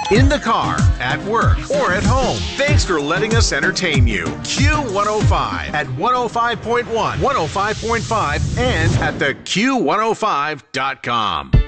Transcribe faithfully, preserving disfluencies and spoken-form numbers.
in the car, at work, or at home. Thanks for letting us entertain you. Q one oh five at one oh five point one, one oh five point five, and at the Q one oh five dot com.